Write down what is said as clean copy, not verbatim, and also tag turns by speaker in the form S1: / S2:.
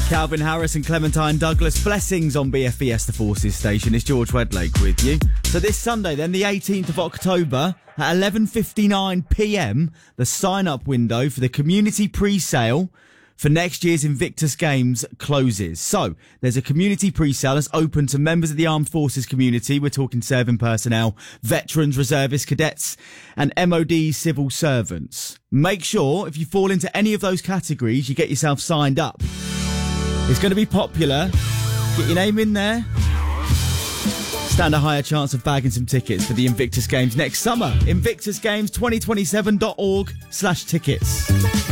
S1: Calvin Harris and Clementine Douglas, blessings on BFBS The Forces station. It's George Wedlake with you. So this Sunday then, the 18th of October at 11:59pm, the sign-up window for the community pre-sale for next year's Invictus Games closes. So there's a community pre-sale that's open to members of the armed forces community. We're talking serving personnel, veterans, reservists, cadets and MOD civil servants. Make sure if you fall into any of those categories, you get yourself signed up. It's going to be popular. Get your name in there. Stand a higher chance of bagging some tickets for the Invictus Games next summer. InvictusGames2027.org/tickets.